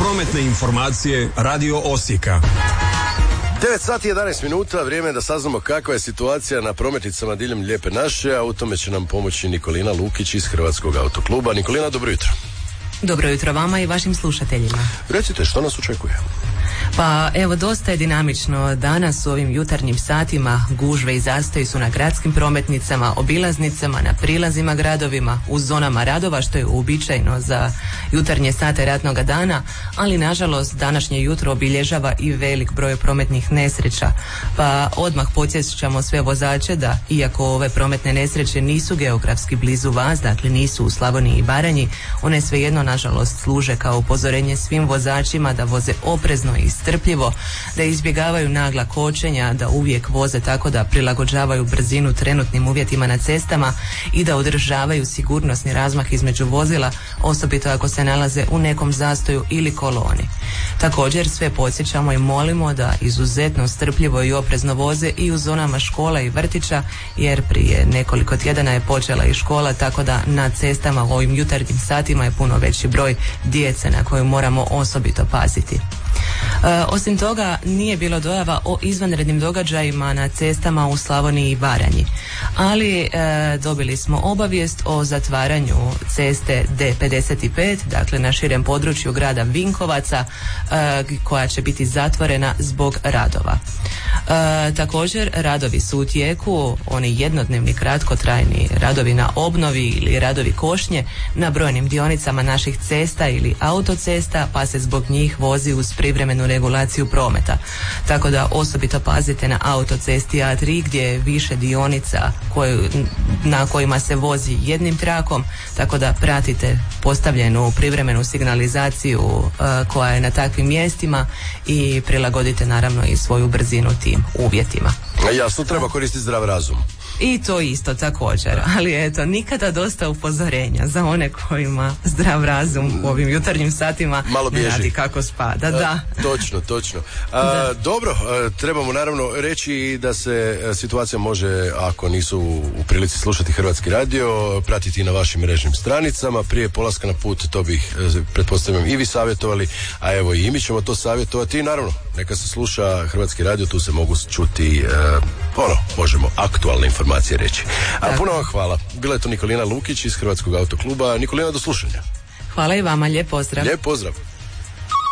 Prometne informacije Radio Osijeka. 9 sati 11 minuta, vrijeme je da saznamo kakva je situacija na prometnicama diljem Lijepe naše, a u tome će nam pomoći Nikolina Lukić iz Hrvatskog autokluba. Nikolina, dobro jutro. Dobro jutro vama i vašim slušateljima. Recite, što nas očekuje? Pa evo, dosta je dinamično danas u ovim jutarnjim satima. Gužve i zastoji su na gradskim prometnicama, obilaznicama, na prilazima gradovima, u zonama radova, što je uobičajeno za jutarnje sate radnog dana, ali nažalost današnje jutro obilježava i velik broj prometnih nesreća. Pa odmah podsjećamo sve vozače da, iako ove prometne nesreće nisu geografski blizu vas, dakle nisu u Slavoniji i Baranji, one svejedno nažalost služe kao upozorenje svim vozačima da voze oprezno i strpljivo, da izbjegavaju nagla kočenja, da uvijek voze tako da prilagođavaju brzinu trenutnim uvjetima na cestama i da održavaju sigurnosni razmah između vozila, osobito ako se nalaze u nekom zastoju ili koloni. Također sve podsjećamo i molimo da izuzetno strpljivo i oprezno voze i u zonama škola i vrtića, jer prije nekoliko tjedana je počela i škola, tako da na cestama u ovim jutarnjim satima je puno veći broj djece na koju moramo osobito paziti. Osim toga, nije bilo dojava o izvanrednim događajima na cestama u Slavoniji i Baranji, ali dobili smo obavijest o zatvaranju ceste D55, dakle na širem području grada Vinkovaca, koja će biti zatvorena zbog radova. Također, radovi su u tijeku, oni jednodnevni kratkotrajni radovi na obnovi ili radovi košnje na brojnim dionicama naših cesta ili autocesta, pa se zbog njih vozi uz privremenu regulaciju prometa. Tako da osobito pazite na autocesti A3 gdje je više dionica na kojima se vozi jednim trakom, tako da pratite postavljenu privremenu signalizaciju koja je na takvim mjestima i prilagodite naravno i svoju brzinu tim uvjetima. Jasno, treba koristiti zdrav razum. I to isto također, ali eto, nikada dosta upozorenja za one kojima zdrav razum u ovim jutarnjim satima malo bježi. Ne radi kako spada. Da. Točno. Dobro, trebamo naravno reći da se situacija može, ako nisu u prilici slušati Hrvatski radio, pratiti na vašim mrežnim stranicama. Prije polaska na put, to bih pretpostavljam i vi savjetovali, a evo i mi ćemo to savjetovati i naravno neka se sluša Hrvatski radio, tu se mogu čuti možemo aktualne informacije reći. A puno vam hvala. Bila je to Nikolina Lukić iz Hrvatskog autokluba. Nikolina, do slušanja. Hvala i vama, lijep pozdrav. Lijep pozdrav.